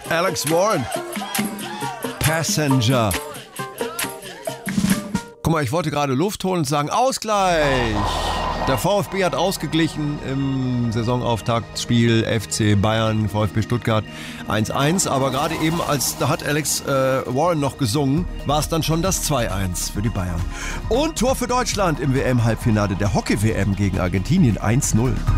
Alex Warren. Passenger. Guck mal, ich wollte gerade Luft holen und sagen, Ausgleich. Der VfB hat ausgeglichen im Saisonauftaktspiel FC Bayern, VfB Stuttgart 1-1. Aber gerade eben, da hat Alex Warren noch gesungen, war es dann schon das 2-1 für die Bayern. Und Tor für Deutschland im WM-Halbfinale der Hockey-WM gegen Argentinien 1-0.